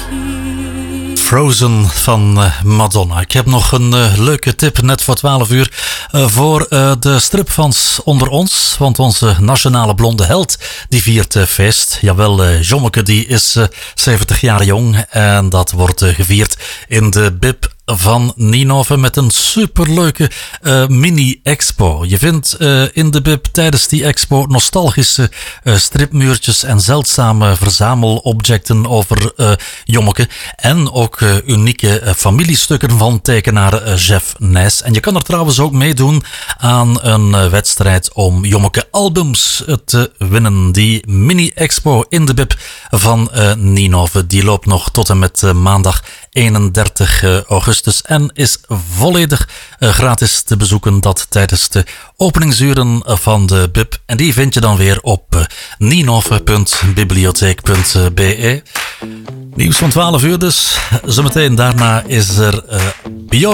Frozen van Madonna. Ik heb nog een leuke tip net voor 12 uur voor de stripfans onder ons. Want onze nationale blonde held die viert feest. Jawel, Jommeke die is 70 jaar jong en dat wordt gevierd in de Bib van Ninove met een superleuke mini-expo. Je vindt in de Bib tijdens die expo nostalgische stripmuurtjes en zeldzame verzamelobjecten over Jommeke. En ook unieke familiestukken van tekenaar Jeff Nijs. En je kan er trouwens ook meedoen aan een wedstrijd om Jommeke albums te winnen. Die mini-expo in de Bib van Ninove, die loopt nog tot en met maandag 31 augustus en is volledig gratis te bezoeken. Dat tijdens de openingsuren van de Bib. En die vind je dan weer op ninove.bibliotheek.be. Nieuws van 12 uur dus. Zometeen daarna is er Björk.